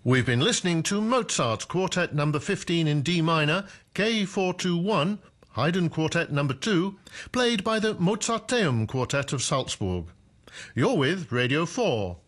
We've been listening to Mozart's Quartet number 15 in D minor, K421, Haydn Quartet number 2, played by the Mozarteum Quartet of Salzburg. You're with Radio 4.